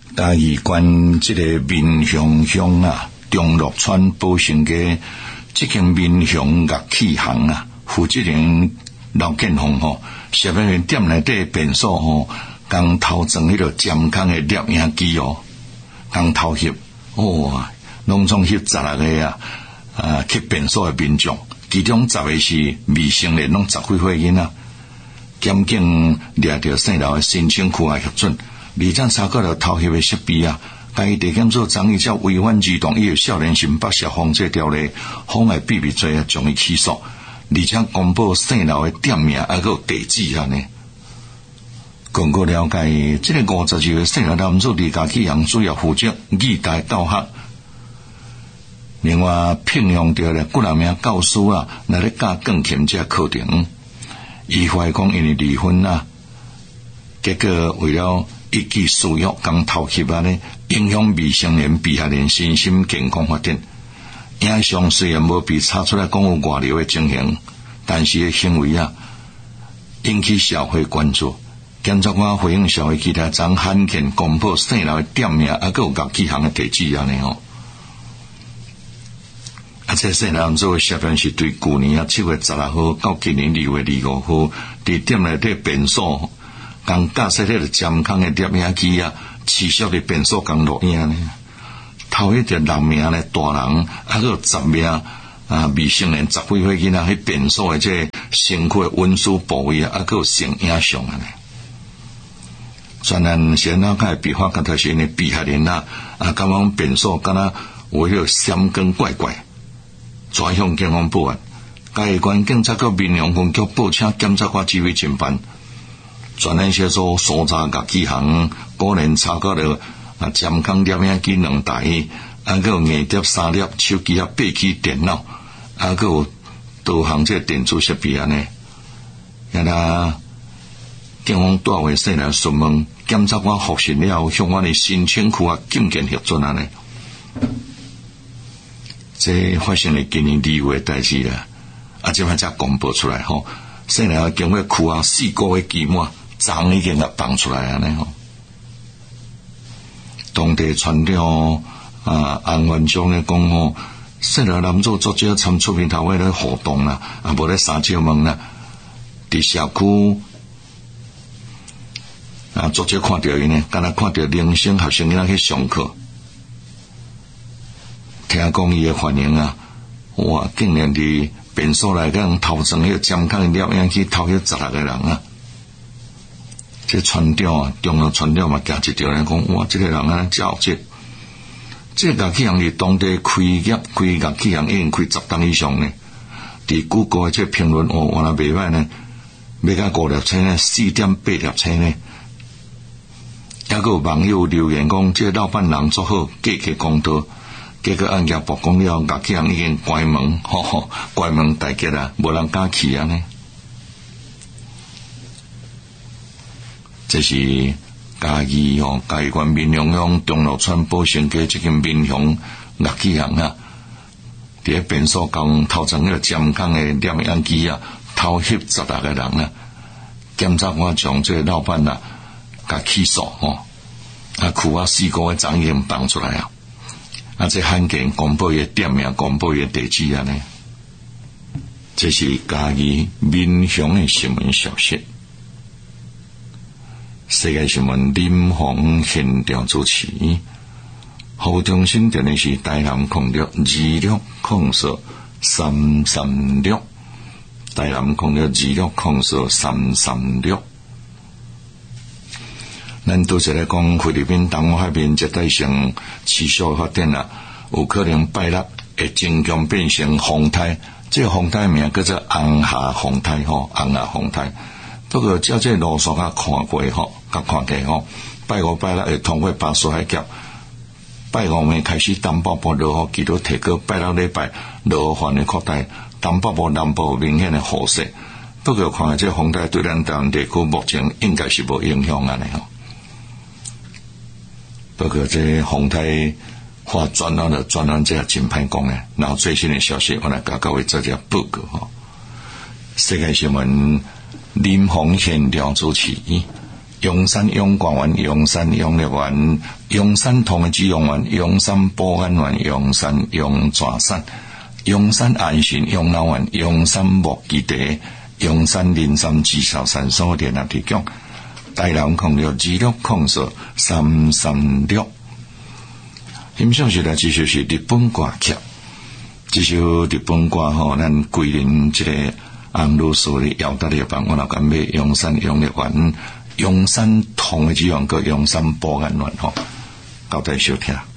嘉义县这个民雄乡啊，中乐川保生街这间民雄乐器行啊，负责人老建宏吼，11店内底便所吼，刚偷装迄个尖空的摄影机哦，刚偷翕，哇，拢总翕16个去便所的民众，其中10个是未成年，拢10几岁囡仔。检警掠到姓刘的申请区协准，而且查到了偷翕的设备啊，甲伊地检做争议者违反儿童与少年刑罚涉防制条例，妨碍秘密罪将伊起诉，而且公布姓刘的店名还有地址安尼。根据了解，这个52岁的姓刘男子离家去行主要负责语台教学，另外聘用到了几名教师啊，来咧教钢琴这课程。伊怀疑讲因为离婚啊，结果为了一己私欲，刚偷翕啊呢，影响未成年被害人身心健康发展。影像虽然无被查出来讲有外流的情形，但是行为啊引起社会关注。检察官回应社会期待，将罕见公布姓刘的店名，还有乐器行的地址安尼哦。这姓刘做涉嫌是对去年7月16号到今年2月25号，伫店内底便所，刚驾驶迄个尖空的摄影机啊，持续伫便所刚录影呢。偷迄个6名的大人，还有10名未成年10几岁囡仔迄便所的这身躯的文书部位啊，还有成影像啊呢。专案先那个被发觉到是因为被害人啊，刚刚便所敢若有迄个闪光怪怪。转向警方报案，嘉义县警察局民雄分局报请检察官指挥侦办。专案小组搜查乐器行，果然查到了尖空摄影机2台，还有硬碟3粒、手机8支电脑，还有多项这电子设备安尼。然后警方带回姓刘询问，检察官复讯了后，向我哋申请区禁见核准安尼。这发生了今年2月的代志啦，这摆才公布出来吼。姓刘经过区4个月期满，昨已经放出来安尼吼。当地村长安元忠咧讲吼，姓刘男子作者参出面头位咧活动啦，无咧三招门啦，伫社区作者看到伊呢，敢若看到零星学生囡仔去上课。听讲伊的反应啊，哇！竟然伫便所内甲偷装迄个尖空摄影机偷迄16个人啊！这村长啊，中了村长嘛，惊一条咧讲，哇！这个人啊，真有这乐器行伫当地开乐器行已经开10档以上呢。伫谷歌的这评论哦，原来袂歹呢，要甲5粒星呢，4.8粒星呢。还有网友留言讲，这老板人做好，价格公道。结果案件曝光了，乐器行已经关门，关门大吉啊，无人敢去啊呢。这是嘉义县民雄乡中乐川保生街这间民雄乐器行啊，伫咧便所刚偷装迄个尖空的摄影机啊，偷翕16个人啊。检察官将这个老板啊，甲起诉区4个月昨已经放出来啊。这罕见公布的店名、公布的地址啊呢，这是嘉义民雄的新闻消息。世界新闻林鸿现场主持，服务中心电话是台南06060336，台南06060336。咱拄则咧讲菲律宾东海面热带性气象发展啊，有可能拜六会增强变成风台。这个风台名叫做红霞风台红霞风台。不过照这路线看过甲看起拜5拜六会通过巴士海峡，拜5暝开始东北部落雨记录提高，拜六礼拜落雨范围扩大，东北部南部明显的雨势。不过看这风台对咱台湾地区目前应该是无影响安尼不过这风台发转了的转弯，这也真歹讲呢。然后最新的消息，我来甲各位做一下报告世界新闻林鸿现场主持， 阳山阳光丸、阳山阳力丸、阳山同的止用丸、阳山保肝丸、阳山阳转散、阳山安神阳脑丸、阳山木基茶、阳山磷酸至少三所联合提供。台南0626043336。欣赏是来这首是日本歌曲，这首日本歌吼，咱桂林这个红鲁苏的姚达的帮我老干买阳山阳力丸、阳山同的止用个阳山保肝丸吼，交代收听。